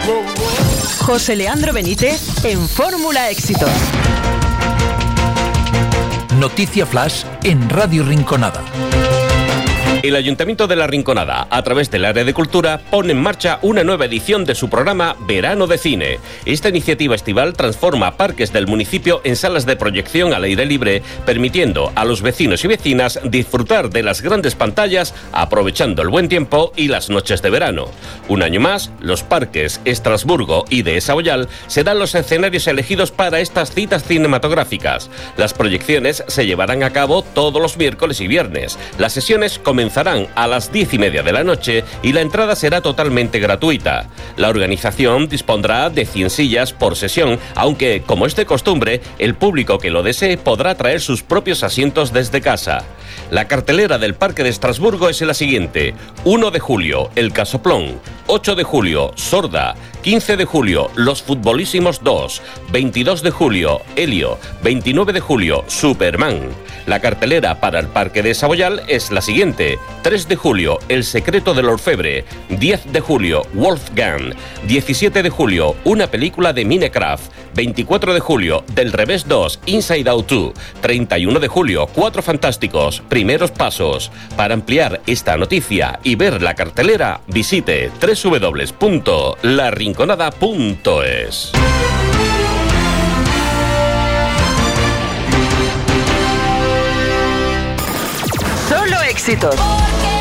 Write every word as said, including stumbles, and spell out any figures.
José Leandro Benítez en Fórmula Éxitos. Noticia Flash en Radio Rinconada. El Ayuntamiento de La Rinconada, a través del área de cultura, pone en marcha una nueva edición de su programa Verano de Cine. Esta iniciativa estival transforma parques del municipio en salas de proyección al aire libre, permitiendo a los vecinos y vecinas disfrutar de las grandes pantallas, aprovechando el buen tiempo y las noches de verano. Un año más, los parques Estrasburgo y de Saboyal serán los escenarios elegidos para estas citas cinematográficas. Las proyecciones se llevarán a cabo todos los miércoles y viernes. Las sesiones comenzarán a las diez y media de la noche y la entrada será totalmente gratuita. La organización dispondrá de cien sillas por sesión, aunque, como es de costumbre, el público que lo desee podrá traer sus propios asientos desde casa. La cartelera del Parque de Estrasburgo es la siguiente: uno de julio, El Casoplón; ocho de julio, Sorda; quince de julio, Los Futbolísimos dos; veintidós de julio, Helio; veintinueve de julio, Superman. La cartelera para el Parque de Saboyal es la siguiente: tres de julio, El Secreto del Orfebre; diez de julio, Wolfgang; diecisiete de julio, una película de Minecraft; veinticuatro de julio, Del Revés dos, Inside Out dos; treinta y uno de julio, Cuatro Fantásticos, Primeros Pasos. Para ampliar esta noticia y ver la cartelera, visite doble u doble u doble u punto la rinconada punto es. Solo éxitos.